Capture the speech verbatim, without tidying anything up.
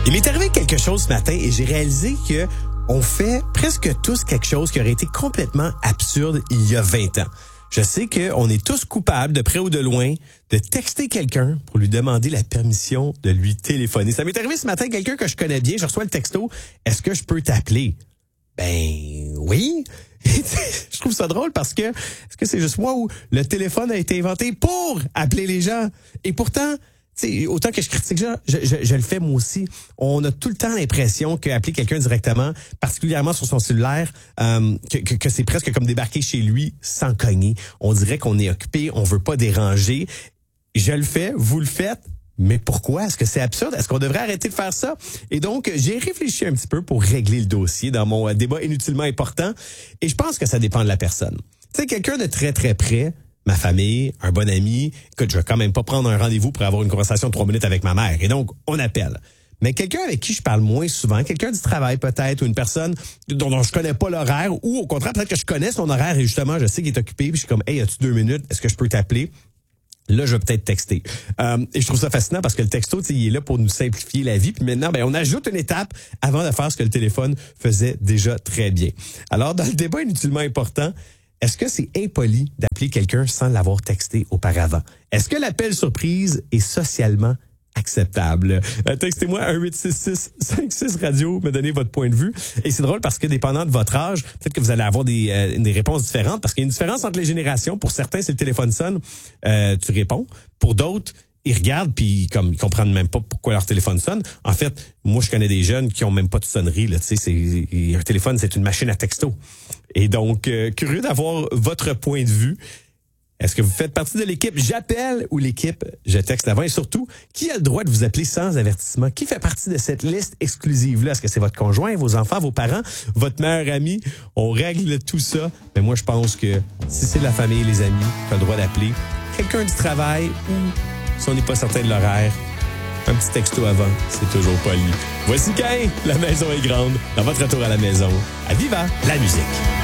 Il m'est arrivé quelque chose ce matin et j'ai réalisé que on fait presque tous quelque chose qui aurait été complètement absurde il y a vingt ans. Je sais qu'on est tous coupables, de près ou de loin, de texter quelqu'un pour lui demander la permission de lui téléphoner. Ça m'est arrivé ce matin, quelqu'un que je connais bien, je reçois le texto, « Est-ce que je peux t'appeler? » Ben oui. Je trouve ça drôle parce que, est-ce que c'est juste moi où le téléphone a été inventé pour appeler les gens? Et pourtant, t'sais, autant que je critique ça, je, je, je le fais moi aussi. On a tout le temps l'impression qu'appeler quelqu'un directement, particulièrement sur son cellulaire, euh, que, que, que c'est presque comme débarquer chez lui sans cogner. On dirait qu'on est occupé, on veut pas déranger. Je le fais, vous le faites. Mais pourquoi? Est-ce que c'est absurde? Est-ce qu'on devrait arrêter de faire ça? Et donc, j'ai réfléchi un petit peu pour régler le dossier dans mon débat inutilement important. Et je pense que ça dépend de la personne. Tu sais, quelqu'un de très, très près, ma famille, un bon ami, écoute, je vais quand même pas prendre un rendez-vous pour avoir une conversation de trois minutes avec ma mère. Et donc, on appelle. Mais quelqu'un avec qui je parle moins souvent, quelqu'un du travail peut-être, ou une personne dont, dont je connais pas l'horaire, ou au contraire, peut-être que je connais son horaire et justement, je sais qu'il est occupé, puis je suis comme, hey, as-tu deux minutes? Est-ce que je peux t'appeler? Là, je vais peut-être texter. Euh, et je trouve ça fascinant parce que le texto, il est là pour nous simplifier la vie. Puis maintenant, ben, on ajoute une étape avant de faire ce que le téléphone faisait déjà très bien. Alors, dans le débat inutilement important, est-ce que c'est impoli d'appeler quelqu'un sans l'avoir texté auparavant? Est-ce que l'appel surprise est socialement acceptable? Euh, textez-moi un huit six six cinq six radio, me donnez votre point de vue. Et c'est drôle parce que dépendant de votre âge, peut-être que vous allez avoir des, euh, des réponses différentes parce qu'il y a une différence entre les générations. Pour certains, si le téléphone sonne, euh, tu réponds. Pour d'autres, ils regardent puis comme ils comprennent même pas pourquoi leur téléphone sonne. En fait, moi je connais des jeunes qui ont même pas de sonnerie là, tu sais, c'est un téléphone, c'est une machine à texto. Et donc euh, curieux d'avoir votre point de vue. Est-ce que vous faites partie de l'équipe J'appelle ou l'équipe Je texte avant? Et surtout, qui a le droit de vous appeler sans avertissement? Qui fait partie de cette liste exclusive-là? Est-ce que c'est votre conjoint, vos enfants, vos parents, votre meilleur ami? On règle tout ça. Mais moi, je pense que si c'est la famille et les amis qui ont le droit d'appeler, quelqu'un du travail ou si on n'est pas certain de l'horaire, un petit texto avant, c'est toujours poli. Voici Cain, la maison est grande. Dans votre retour à la maison, à Viva la musique.